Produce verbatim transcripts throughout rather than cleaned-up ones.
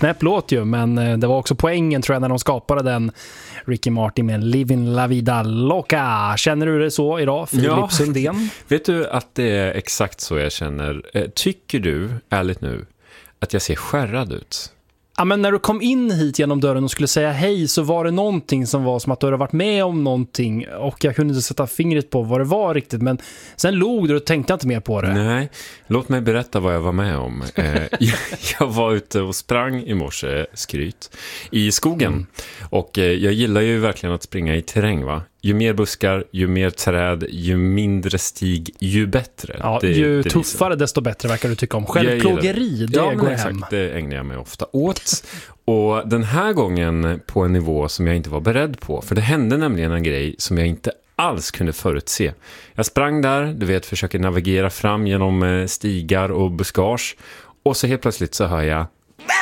knäpp låt ju, men det var också poängen tror jag när de skapade den, Ricky Martin med Living La Vida Loca. Känner du det så idag, Filip ja, Sundén? Vet du att det är exakt så jag känner? Tycker du, ärligt nu, att jag ser skärrad ut? Ja, men när du kom in hit genom dörren och skulle säga hej så var det någonting som var som att du hade varit med om någonting och jag kunde inte sätta fingret på vad det var riktigt, men sen log du och tänkte inte mer på det. Nej, låt mig berätta vad jag var med om. eh, jag, jag var ute och sprang i morse, skryt, i skogen mm. och eh, jag gillar ju verkligen att springa i terräng, va? Ju mer buskar, ju mer träd, ju mindre stig, ju bättre. Ja, det, ju det tuffare visar. desto bättre verkar du tycka om. Självplågeri, det ja, går exakt, hem. Det ägnar jag mig ofta åt. Och den här gången på en nivå som jag inte var beredd på. För det hände nämligen en grej som jag inte alls kunde förutse. Jag sprang där, du vet, försöker navigera fram genom stigar och buskage. Och så helt plötsligt så hör jag...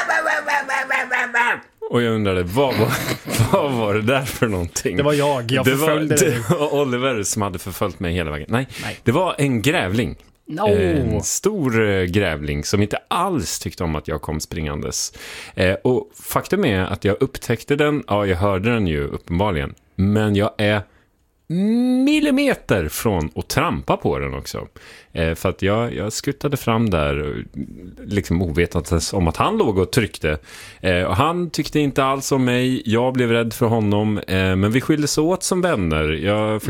Och jag undrade, vad var, vad var det där för någonting? Det var jag, jag det förföljde var, dig. Det var Oliver som hade förföljt mig hela vägen. Nej, Nej. det var en grävling. No. En stor grävling som inte alls tyckte om att jag kom springandes. Eh, och faktum är att jag upptäckte den, ja jag hörde den ju uppenbarligen, men jag är millimeter från att trampa på den också. Eh, för att jag, jag skuttade fram där liksom ovetandes om att han låg och tryckte. Eh, och han tyckte inte alls om mig, jag blev rädd för honom, eh, men vi skildes åt som vänner. Jag